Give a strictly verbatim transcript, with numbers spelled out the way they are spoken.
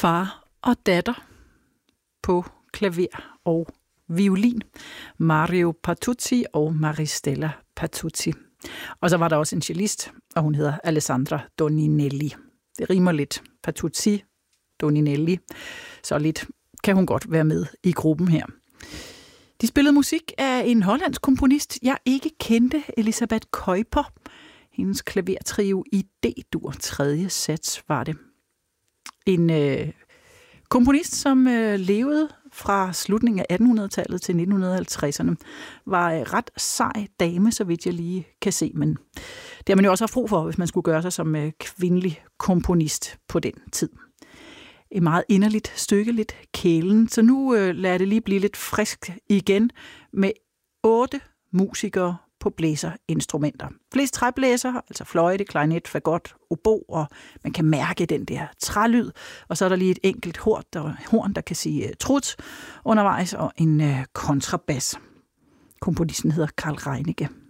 far og datter på klaver og violin. Mario Patuzzi og Maristella Patuzzi. Og så var der også en cellist, og hun hedder Alessandra Doninelli. Det rimer lidt. Patuzzi, Doninelli. Så lidt kan hun godt være med i gruppen her. De spillede musik af en hollandsk komponist, jeg ikke kendte, Elisabeth Kuiper. Hendes klavertrio i D-dur, tredje sats var det. En øh, komponist, som øh, levede fra slutningen af attenhundredetallet til nitten halvtredserne, var øh, ret sej dame, så vidt jeg lige kan se. Men det har man jo også haft brug for, hvis man skulle gøre sig som øh, kvindelig komponist på den tid. Et meget inderligt stykke, lidt kælen. Så nu øh, lader det lige blive lidt frisk igen med otte musikere på blæserinstrumenter. Flest træblæser, altså fløjte, klarinet, fagot, obo, og man kan mærke den der trælyd. Og så er der lige et enkelt horn, der, horn, der kan sige uh, trut undervejs, og en uh, kontrabas. Komponisten hedder Karl Reinicke.